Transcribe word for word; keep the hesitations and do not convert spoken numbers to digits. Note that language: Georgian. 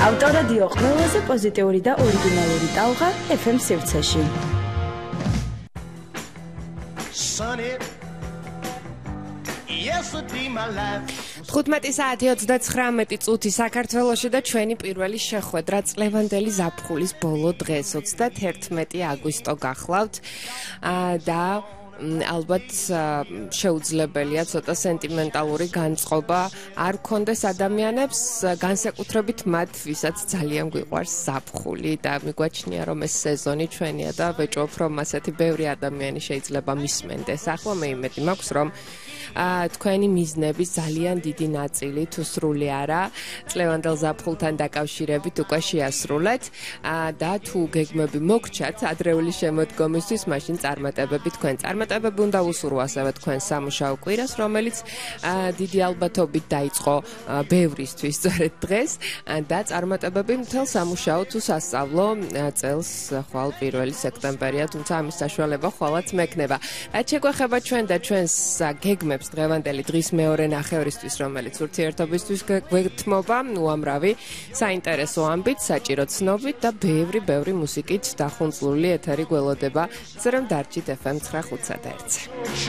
ავტორადიო ყველაზე პოზიტიური და ორიგინალური ტალღა ეფ ემ სივრცეში. თხუთმეტი საათი ოცდაცხრამეტი წუთი საქართველოში და ჩვენი პირველი შეხვედრა წლევანდელი ზაფხულის ბოლო დღეს ოცდაათერთმეტი აგვისტო გახლავთ და ალბათ შეუძლებელია ცოტა სენტიმენტალური განწყობა არ გქონდეს ადამიანებს, განსაკუთრებით მათ, ვისაც ძალიან გვიყვარს ზაფხული და მიგვაჩნია რომ ეს სეზონი ჩვენია და ვეჭვობ რომ ასეთი ბევრი ადამიანი შეიძლება მისმენდეს. ახლა მე იმედი მაქვს რომ თქვენი მიზნების ძალიან დიდი ნაწილი თუ სრული არა წლევანდელ ზაფხულთან დაკავშირებით უკვე შეასრულეთ და თუ გეგმები მოგჩათ ადრეული შემოდგომისთვის, მაშინ წარმატებები თქვენ წარმატებები უნდა უსურვო ასევე თქვენ სამუშაო კვირას, რომელიც დიდი ალბათობით დაიწყო ბევრისთვის სწორედ დღეს და წარმატებები მთელ სამუშაო თუ სასწავლო წელს ხვალ პირველი სექტემბერია, თუმცა ამის საშუალება ხვალაც მექნება. რაც შეგვეხება ჩვენ და ჩვენს გეგმებს დღევანდელი დღის მეორე ნახევრისთვის, რომელიც ურთიერთობისთვის გვეთმობა, უამრავი საინტერესო ამბით, საჭირო ცნობით და ბევრი ბევრი მუსიკით დახუნძლული ეთერი გველოდება. ისე რომ დარჩით ეფ ემ ცხრა ხუთსა და ერთზე.